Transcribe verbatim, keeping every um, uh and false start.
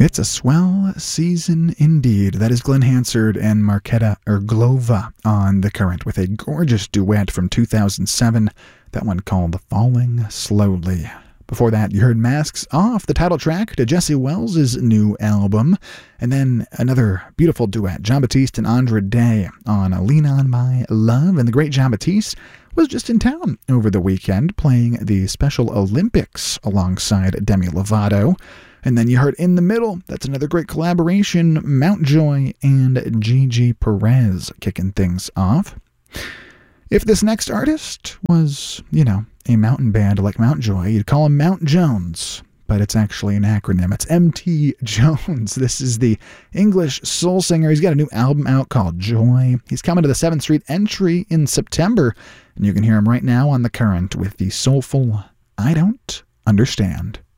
It's a swell season indeed. That is Glenn Hansard and Marketa Irglova on The Current with a gorgeous duet from two thousand seven, that one called Falling Slowly. Before that, you heard Masks Off, the title track to Jesse Wells' new album. And then another beautiful duet, Jon Batiste and Andra Day on Lean On My Love. And the great Jon Batiste was just in town over the weekend playing the Special Olympics alongside Demi Lovato. And then you heard In the Middle, that's another great collaboration, Mountjoy and Gigi Perez kicking things off. If this next artist was, you know, a mountain band like Mountjoy, you'd call him Mount Jones, but it's actually an acronym. It's M T Jones. This is the English soul singer. He's got a new album out called Joy. He's coming to the seventh Street Entry in September, and you can hear him right now on The Current with the soulful I Don't Understand.